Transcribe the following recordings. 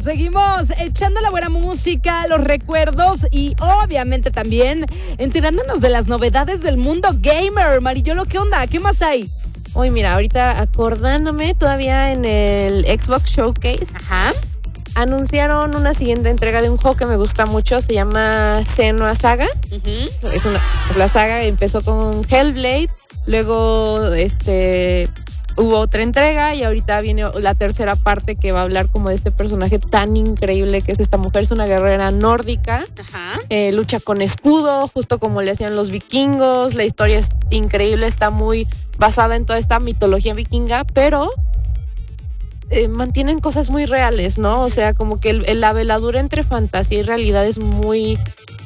seguimos echando la buena música, los recuerdos y obviamente también enterándonos de las novedades del mundo gamer. Marillolo, ¿qué onda? ¿Qué más hay? Uy, mira, ahorita acordándome, todavía en el Xbox Showcase, anunciaron una siguiente entrega de un juego que me gusta mucho, se llama Senua Saga. La saga empezó con Hellblade, luego hubo otra entrega y ahorita viene la tercera parte que va a hablar como de este personaje tan increíble que es esta mujer. Es una guerrera nórdica, lucha con escudo, justo como le hacían los vikingos. La historia es increíble, está muy basada en toda esta mitología vikinga, pero mantienen cosas muy reales, ¿no? O sea, como que la veladura entre fantasía y realidad es muy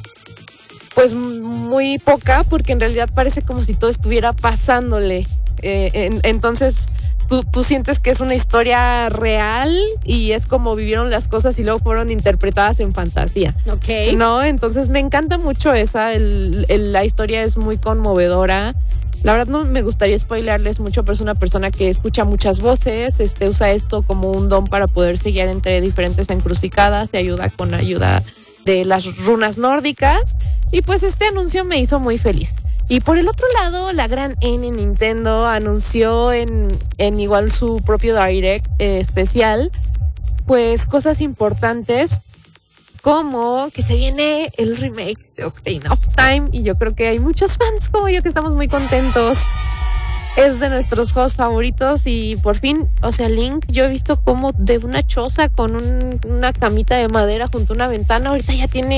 poca, porque en realidad parece como si todo estuviera pasándole. Entonces tú sientes que es una historia real y es como vivieron las cosas y luego fueron interpretadas en fantasía. Ok. ¿No? Entonces me encanta mucho esa. La historia es muy conmovedora. La verdad no me gustaría spoilearles mucho, pero es una persona que escucha muchas voces, usa esto como un don para poderse guiar entre diferentes encrucijadas, se ayuda con ayuda de las runas nórdicas. Y pues este anuncio me hizo muy feliz. Y por el otro lado, la gran N Nintendo anunció en igual su propio Direct especial, pues cosas importantes como que se viene el remake de Ocarina of Time, y yo creo que hay muchos fans como yo que estamos muy contentos. Es de nuestros juegos favoritos y por fin, o sea, Link, yo he visto como de una choza con una camita de madera junto a una ventana, ahorita ya tiene